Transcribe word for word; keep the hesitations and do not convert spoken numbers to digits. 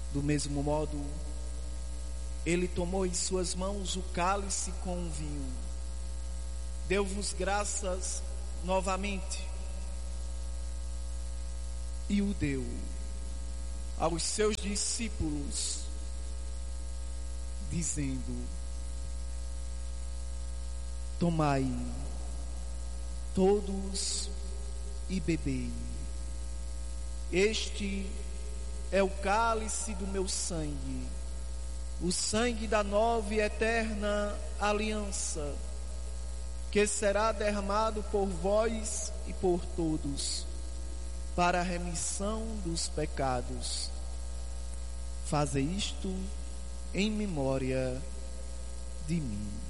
Do mesmo modo, ele tomou em suas mãos o cálice com o vinho, deu-vos graças novamente e o deu aos seus discípulos, dizendo: tomai todos e bebei. Este é o cálice do meu sangue, o sangue da nova e eterna aliança, que será derramado por vós e por todos, para a remissão dos pecados. Faze isto em memória de mim.